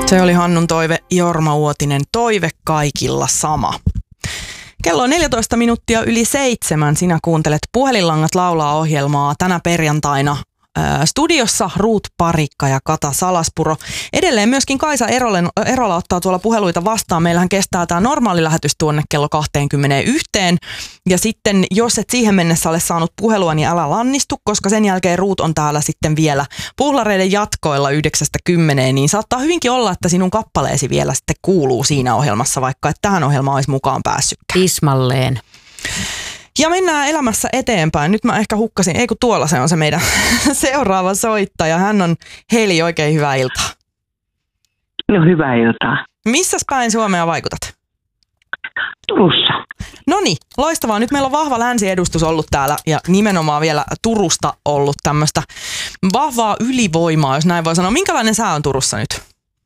Se oli Hannun toive, Jorma Uotinen, toive kaikilla sama. Kello on 14 minuuttia yli 7. Sinä kuuntelet Puhelinlangat laulaa -ohjelmaa tänä perjantaina. Studiossa Ruut Parikka ja Kata Salaspuro. Edelleen myöskin Kaisa Erola ottaa tuolla puheluita vastaan. Meillähän kestää tämä normaali lähetys tuonne kello 21. Ja sitten, jos et siihen mennessä ole saanut puhelua, niin älä lannistu, koska sen jälkeen Ruut on täällä sitten vielä puhlareiden jatkoilla 9-10, niin saattaa hyvinkin olla, että sinun kappaleesi vielä sitten kuuluu siinä ohjelmassa, vaikka et tähän ohjelmaan olisi mukaan päässytkään. Tismalleen. Ja mennään elämässä eteenpäin. Nyt mä ehkä hukkasin, ei kun tuolla se on se meidän seuraava soittaja. Hän on Heli, oikein hyvää iltaa. No hyvää iltaa. Missäs päin Suomea vaikutat? Turussa. Noniin, loistavaa. Nyt meillä on vahva länsiedustus ollut täällä ja nimenomaan vielä Turusta ollut tämmöistä vahvaa ylivoimaa, jos näin voi sanoa. Minkälainen sää on Turussa nyt?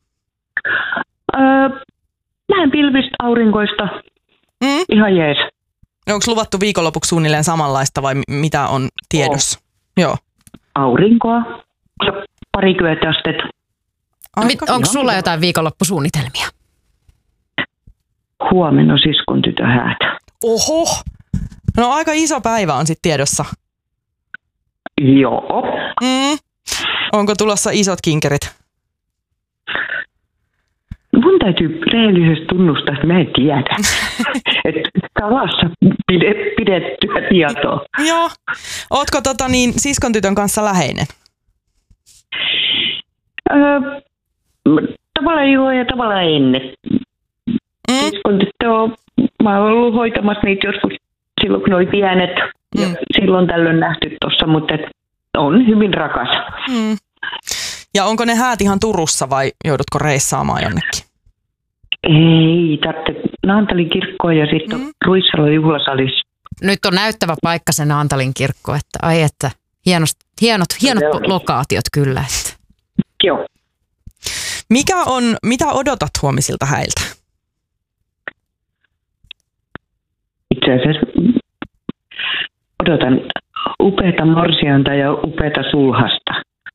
Näin pilvistä, aurinkoista. Ihan jees. Onko luvattu viikonlopuksi suunnilleen samanlaista vai mitä on tiedossa? Joo. Aurinkoa ja parikymmentä astetta. Onko sulla jotain viikonloppusuunnitelmia? Huomenna siskon tytön häätä. Oho! No aika iso päivä on sitten tiedossa. Joo. Onko tulossa isot kinkerit? Mun täytyy rehellisesti tunnustaa, että mä en tiedä. Että salassa pidettyä tietoa. Joo. Ootko siskon tytön kanssa läheinen? Tavallaan joo ja tavallaan ennen. Siskon tyttö on, mä oon ollut hoitamassa niitä joskus silloin, kun ne oli pienet. Ja silloin tällöin nähty tossa, mutta on hyvin rakas. Ja onko ne häät ihan Turussa vai joudutko reissaamaan jonnekin? Ei, tarvitse Naantalin kirkkoon ja sitten Ruissalon juhlasalissa. Nyt on näyttävä paikka se Naantalin kirkko, että hienot lokaatiot kyllä. Että. Joo. Mitä odotat huomisilta häiltä? Itse asiassa odotan upeata morsianta ja upeata sulhasta.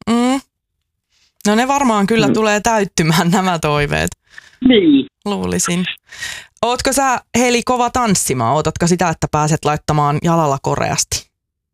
No ne varmaan kyllä tulee täyttymään nämä toiveet. Niin. Luulisin. Ootko sä, Heli, kova tanssimaan? Ootatko sitä, että pääset laittamaan jalalla koreasti?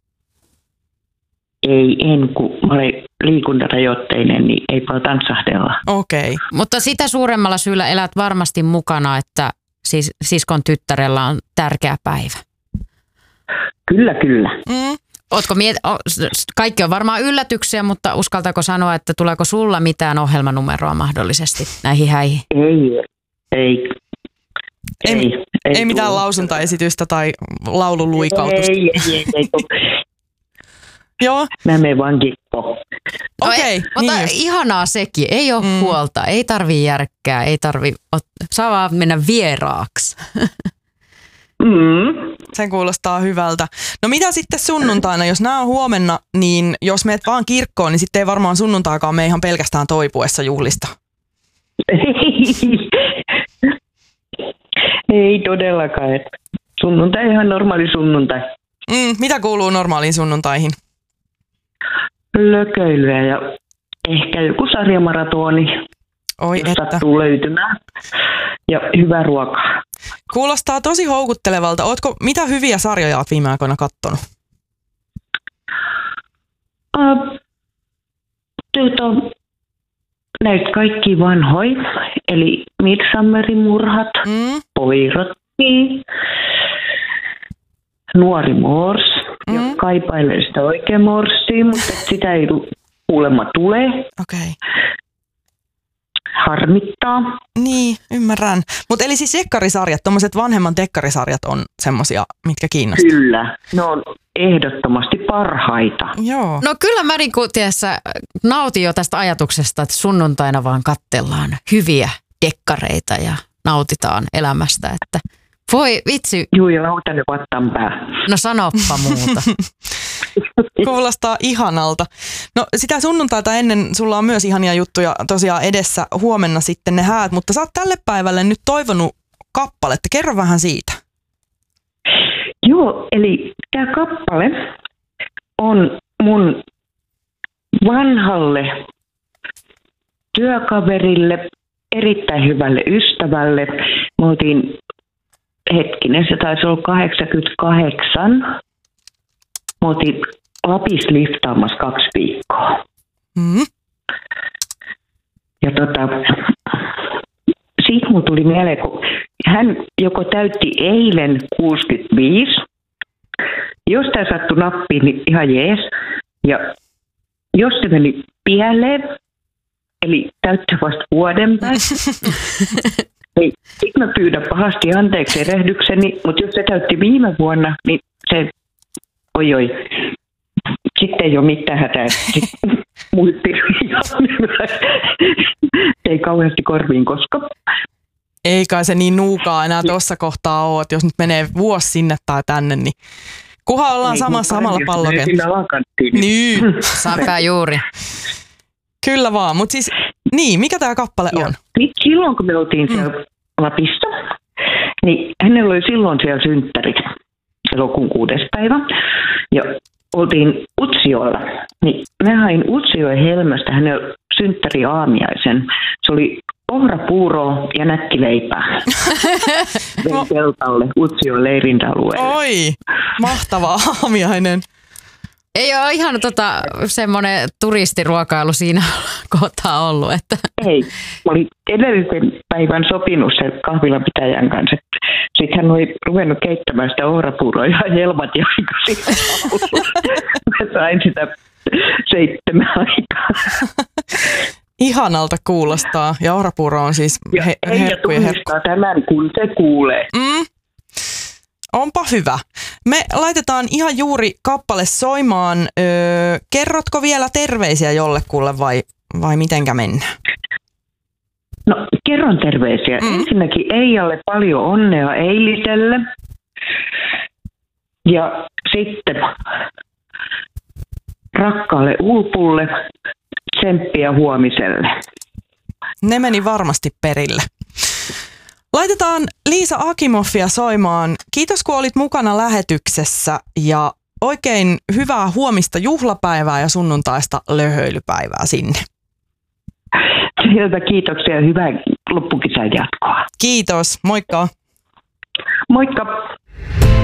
En, kun mä olen liikuntarajoitteinen, niin ei paljon tanssahdella. Okei. Mutta sitä suuremmalla syyllä elät varmasti mukana, että siskon tyttärellä on tärkeä päivä. Kyllä. Kaikki on varmaan yllätyksiä, mutta uskaltaako sanoa, että tuleeko sulla mitään ohjelmanumeroa mahdollisesti näihin häihin? Ei mitään lausuntaesitystä tai laululuikautusta. Ei. Joo. Mä menen vaan kikkoon. Okei. Mutta ihanaa sekin. Ei ole huolta, ei tarvii järkkää, saa vaan mennä vieraaksi. Se kuulostaa hyvältä. No mitä sitten sunnuntaina? Jos nämä on huomenna, niin jos meet vaan kirkkoon, niin sitten ei varmaan sunnuntaikaan mene ihan pelkästään toipuessa juhlista. Ei todellakaan. Sunnuntai ihan normaali sunnuntai. Mitä kuuluu normaaliin sunnuntaihin? Lököilyä ja ehkä joku sarjamaratoni, jos sattuu löytymään. Ja hyvää ruokaa. Kuulostaa tosi houkuttelevalta. Mitä hyviä sarjoja olet viime aikoina kattonut? Näitä kaikki vanhoja, eli Midsummerin murhat, Poirotki, Nuori Mors, ja kaipailee sitä oikein morssia, mutta sitä ei kuulemma tule. Okei. Harmittaa. Niin, ymmärrän. Mutta eli siis dekkarisarjat, tommoset vanhemman dekkarisarjat on semmosia, mitkä kiinnostaa? Kyllä, ne on ehdottomasti parhaita. Joo. No kyllä mä nautin jo tästä ajatuksesta, että sunnuntaina vaan katsellaan hyviä dekkareita ja nautitaan elämästä, että voi vitsi. Juu, ja lautanen vattan pää. No sanoppa muuta. Kuulostaa ihanalta. No sitä sunnuntaita ennen sulla on myös ihania juttuja tosiaan edessä, huomenna sitten ne häät, mutta sä oot tälle päivälle nyt toivonut kappaletta. Kerro vähän siitä. Joo, eli tämä kappale on mun vanhalle työkaverille, erittäin hyvälle ystävälle. Me oltiin, se taisi olla 88. Me oltiin Lapissa liftaamassa 2 viikkoa. Ja siitä mulla tuli mieleen, kun hän joko täytti eilen 65, jos tämä sattui nappiin, niin ihan jees. Ja jos se meni pieleen, eli täyttää vasta vuoden päästä, niin sitten mä pyydän pahasti anteeksi erehdykseni, mutta jos se täytti viime vuonna, niin se, oi, sitten ei ole mitään hätää. Muisti ei kauheasti korviin koska. Ei kai se niin nuukaa enää tuossa kohtaa ole, että jos nyt menee vuosi sinne tai tänne, niin kunhan ollaan samalla pallokentällä. Niin. Saapää juuri. Kyllä vaan, mutta siis, niin, mikä tämä kappale on? Silloin kun me oltiin siellä Lapissa, niin hänellä oli silloin siellä synttärit, elokuun 6. päivä, ja oltiin Utsjoella, niin mä hain Utsjoen Helmästä hänen synttäriaamiaisen. Se oli ohrapuuroa ja näkkileipää. Vein teltalle Utsjoen leirintäalueelle. Oi, mahtava aamiainen. Ei ole ihan semmoinen turistiruokailu siinä kohtaa ollut. Että. Ei, mä olin edellisen päivän sopinut sen kahvilanpitäjän kanssa. Sitten hän oli ruvennut keittämään sitä ohrapuuroa ja helmat ja mä sain sitä 7 aikaa. Ihanalta kuulostaa. Ja ohrapuuro on siis herkku ja herkku. Tämän, kun se kuulee. Onpa hyvä. Me laitetaan ihan juuri kappale soimaan. Kerrotko vielä terveisiä jollekulle vai mitenkä mennään? No, kerron terveisiä. Ensinnäkin Eijalle paljon onnea eiliselle. Ja sitten rakkaalle Ulpulle tsemppiä huomiselle. Ne meni varmasti perille. Laitetaan Liisa Akimoffia soimaan. Kiitos kun olit mukana lähetyksessä ja oikein hyvää huomista juhlapäivää ja sunnuntaista löhöilypäivää sinne. Hyvä, kiitoksia ja hyvää loppukisän jatkoa. Kiitos, moikka. Moikka.